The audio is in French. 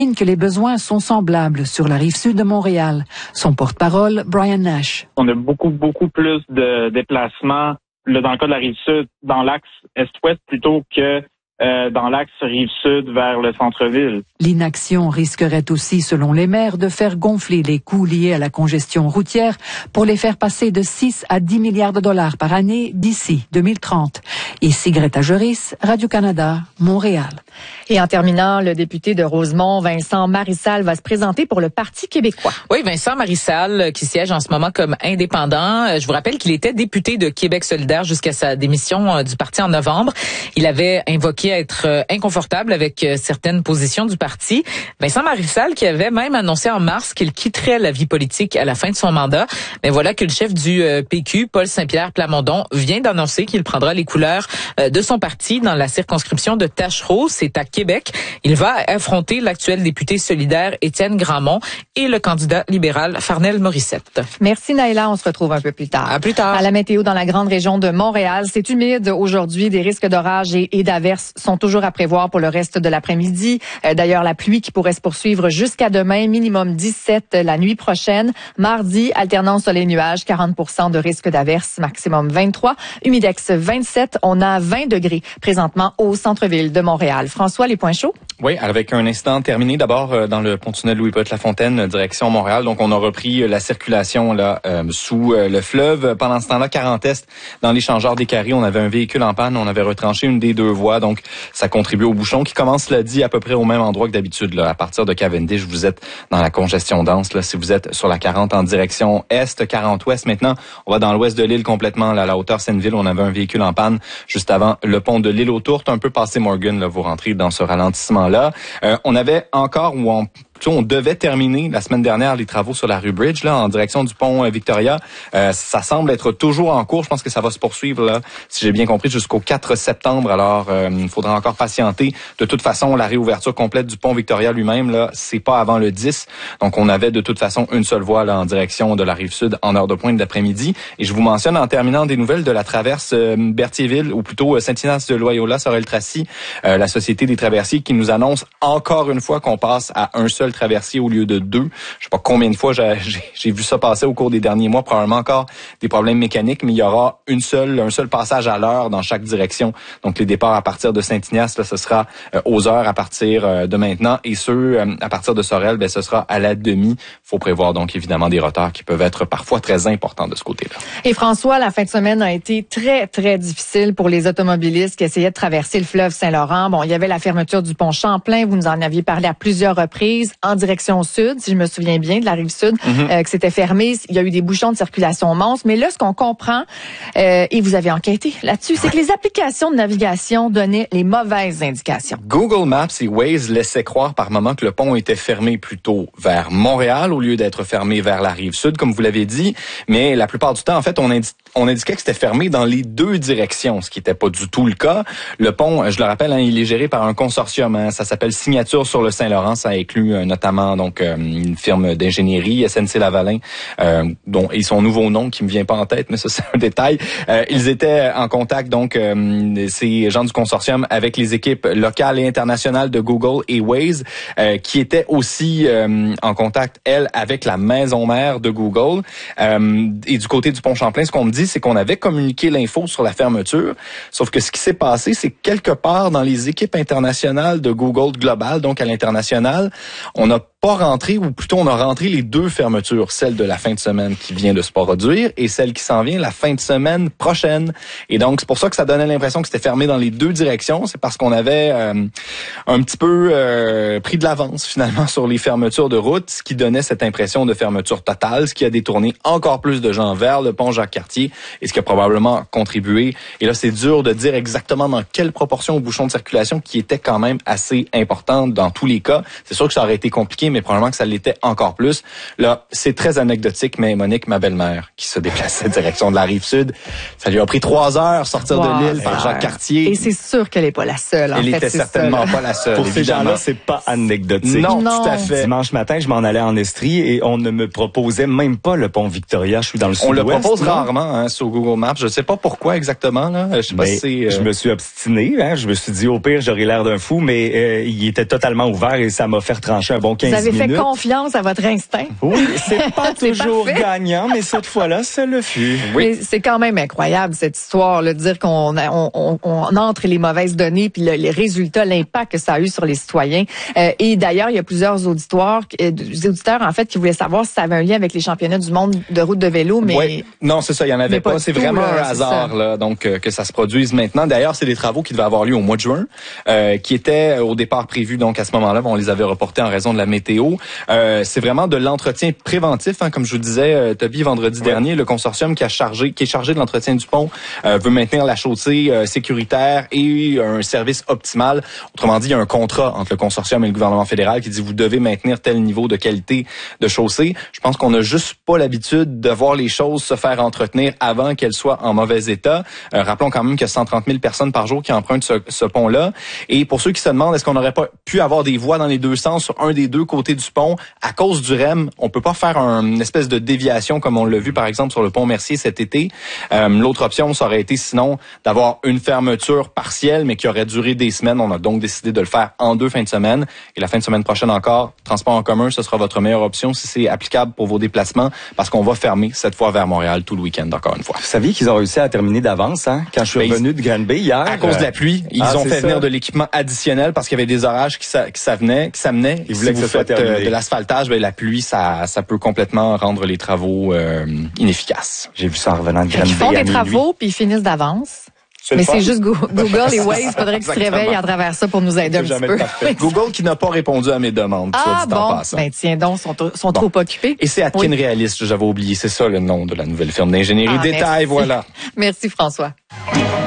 que les besoins sont semblables sur la rive sud de Montréal. Son porte-parole, Brian Nash. On a beaucoup plus de déplacements là, dans le cas de la rive sud, dans l'axe est-ouest plutôt que dans l'axe rive-sud vers le centre-ville. L'inaction risquerait aussi, selon les maires, de faire gonfler les coûts liés à la congestion routière pour les faire passer de 6 à 10 milliards de dollars par année d'ici 2030. Ici Greta Joris, Radio-Canada, Montréal. Et en terminant, le député de Rosemont, Vincent Marissal, va se présenter pour le Parti québécois. Oui, Vincent Marissal, qui siège en ce moment comme indépendant. Je vous rappelle qu'il était député de Québec solidaire jusqu'à sa démission du parti en novembre. Il avait invoqué être inconfortable avec certaines positions du parti. Vincent Marissal qui avait même annoncé en mars qu'il quitterait la vie politique à la fin de son mandat. Mais voilà que le chef du PQ, Paul Saint-Pierre Plamondon, vient d'annoncer qu'il prendra les couleurs de son parti dans la circonscription de Tachereau. C'est à Québec. Il va affronter l'actuel député solidaire Étienne Grandmont et le candidat libéral Farnell Morissette. Merci Naïla, on se retrouve un peu plus tard. À plus tard. À la météo dans la grande région de Montréal, c'est humide aujourd'hui. Des risques d'orage et d'averses sont toujours à prévoir pour le reste de l'après-midi. D'ailleurs, la pluie qui pourrait se poursuivre jusqu'à demain, minimum 17 la nuit prochaine. Mardi, alternance soleil-nuages, 40% de risque d'averses, maximum 23. Humidex 27, on a 20 degrés présentement au centre-ville de Montréal. François, les points chauds? Oui, avec un instant terminé d'abord dans le pont-tunnel Louis-Pointe-Lafontaine, direction Montréal. Donc, on a repris la circulation là sous le fleuve. Pendant ce temps-là, 40 Est, dans l'échangeur des Carrés, on avait un véhicule en panne. On avait retranché une des deux voies. Donc, ça contribue au bouchon qui commence, cela dit, à peu près au même endroit que d'habitude. Là, à partir de Cavendish, vous êtes dans la congestion dense. Là, si vous êtes sur la 40 en direction Est, 40 Ouest maintenant, on va dans l'ouest de l'île complètement. Là, à la hauteur Senneville, on avait un véhicule en panne juste avant le pont de l'île aux Tourtes, un peu passé Morgan. Là, vous rentrez dans ce ralentissement-là. On avait encore on devait terminer la semaine dernière les travaux sur la rue Bridge là en direction du pont Victoria. Ça semble être toujours en cours. Je pense que ça va se poursuivre là, si j'ai bien compris, jusqu'au 4 septembre. Alors, il faudra encore patienter. De toute façon, la réouverture complète du pont Victoria lui-même là, c'est pas avant le 10. Donc, on avait de toute façon une seule voie là en direction de la rive sud en heure de pointe de l'après-midi. Et je vous mentionne en terminant des nouvelles de la traverse Berthierville ou plutôt Saint-Ignace de Loyola, Sorel-Tracy, la Société des traversiers qui nous annonce encore une fois qu'on passe à un seul traversier au lieu de 2. Je sais pas combien de fois j'ai vu ça passer au cours des derniers mois, probablement encore des problèmes mécaniques, mais il y aura un seul passage à l'heure dans chaque direction. Donc les départs à partir de Saint-Ignace, là, ce sera aux heures à partir de maintenant, et ceux à partir de Sorel, ce sera à la demi. Faut prévoir donc évidemment des retards qui peuvent être parfois très importants de ce côté-là. Et François, la fin de semaine a été très, très difficile pour les automobilistes qui essayaient de traverser le fleuve Saint-Laurent. Bon, il y avait la fermeture du pont Champlain, vous nous en aviez parlé à plusieurs reprises, en direction sud, si je me souviens bien, de la rive sud, que c'était fermé. Il y a eu des bouchons de circulation monstres. Mais là, ce qu'on comprend, et vous avez enquêté là-dessus, c'est que les applications de navigation donnaient les mauvaises indications. Google Maps et Waze laissaient croire par moment que le pont était fermé plutôt vers Montréal au lieu d'être fermé vers la rive sud, comme vous l'avez dit. Mais la plupart du temps, en fait, on indiquait que c'était fermé dans les deux directions, ce qui n'était pas du tout le cas. Le pont, je le rappelle, il est géré par un consortium. Ça s'appelle Signature sur le Saint-Laurent. Ça inclut notamment donc une firme d'ingénierie, SNC-Lavalin, dont et son nouveau nom qui me vient pas en tête, mais ça c'est un détail. Ils étaient en contact donc ces gens du consortium avec les équipes locales et internationales de Google et Waze, qui étaient aussi en contact elles avec la maison mère de Google. Et du côté du pont Champlain, ce qu'on me dit, c'est qu'on avait communiqué l'info sur la fermeture, sauf que ce qui s'est passé, c'est quelque part dans les équipes internationales de Google Global, donc à l'international, on n'a pas rentré, ou plutôt on a rentré les deux fermetures, celle de la fin de semaine qui vient de se produire et celle qui s'en vient la fin de semaine prochaine. Et donc, c'est pour ça que ça donnait l'impression que c'était fermé dans les deux directions. C'est parce qu'on avait un petit peu pris de l'avance finalement sur les fermetures de route, ce qui donnait cette impression de fermeture totale, ce qui a détourné encore plus de gens vers le pont Jacques-Cartier et ce qui a probablement contribué. Et là, c'est dur de dire exactement dans quelle proportion au bouchon de circulation qui était quand même assez importante dans tous les cas. C'est sûr que ça aurait été compliqué mais probablement que ça l'était encore plus. Là, c'est très anecdotique, mais Monique, ma belle-mère, qui se déplaçait direction de la Rive-Sud, ça lui a pris 3 heures sortir de l'île par Jacques-Cartier. Et c'est sûr qu'elle n'est pas la seule. Elle était certainement pas la seule. Pour ces gens-là, c'est pas anecdotique. Non, tout à fait. Dimanche matin, je m'en allais en Estrie et on ne me proposait même pas le pont Victoria. Je suis dans le sud-ouest. On le propose rarement hein, sur Google Maps. Je sais pas pourquoi exactement. Là. Je sais pas si c'est, je me suis obstiné. Hein. Je me suis dit, au pire, j'aurais l'air d'un fou, mais il était totalement ouvert et ça m'a fait retrancher un bon 15 minutes. Vous avez fait confiance à votre instinct. Oui, c'est pas C'est toujours parfait. gagnant, mais cette fois-là, ça le fut. Oui. C'est quand même incroyable, cette histoire, de dire qu'on entre les mauvaises données, puis les résultats, l'impact que ça a eu sur les citoyens. Et d'ailleurs, il y a plusieurs auditeurs, en fait, qui voulaient savoir si ça avait un lien avec les championnats du monde de route de vélo, mais... Oui. Non, c'est ça, il y en avait pas. C'est vraiment un hasard, là, donc que ça se produise maintenant. D'ailleurs, c'est des travaux qui devaient avoir lieu au mois de juin, qui étaient au départ prévus, donc à ce moment-là, on les avait reportés en raison de la météo. C'est vraiment de l'entretien préventif, hein, comme je vous disais, Toby, vendredi dernier, le consortium qui est chargé de l'entretien du pont veut maintenir la chaussée sécuritaire et un service optimal. Autrement dit, il y a un contrat entre le consortium et le gouvernement fédéral qui dit vous devez maintenir tel niveau de qualité de chaussée. Je pense qu'on n'a juste pas l'habitude de voir les choses se faire entretenir avant qu'elles soient en mauvais état. Rappelons quand même qu'il y a 130 000 personnes par jour qui empruntent ce pont-là. Et pour ceux qui se demandent, est-ce qu'on n'aurait pas pu avoir des voies dans les deux sens sur un des deux côtés du pont? À cause du REM, on peut pas faire une espèce de déviation comme on l'a vu par exemple sur le pont Mercier cet été. L'autre option, ça aurait été sinon d'avoir une fermeture partielle, mais qui aurait duré des semaines. On a donc décidé de le faire en 2 fins de semaine. Et la fin de semaine prochaine encore, transport en commun, ce sera votre meilleure option si c'est applicable pour vos déplacements, parce qu'on va fermer cette fois vers Montréal tout le week-end encore une fois. Vous saviez qu'ils ont réussi à terminer d'avance, hein? Quand je suis revenu de Granby hier. À cause de la pluie, ils ont fait venir de l'équipement additionnel parce qu'il y avait des orages qui s'amenaient. Ils voulaient que ce soit de l'asphaltage, la pluie, ça peut complètement rendre les travaux inefficaces. J'ai vu ça en revenant de Granby. Ils font des travaux puis ils finissent d'avance. Mais c'est juste Google et Waze. Il faudrait qu'ils se réveillent à travers ça pour nous aider un petit peu. Google qui n'a pas répondu à mes demandes. Ah bon? Ben tiens donc, sont trop occupés. Et c'est Atkin Realist, j'avais oublié. C'est ça le nom de la nouvelle firme d'ingénierie. Détail, merci. Voilà. Merci François.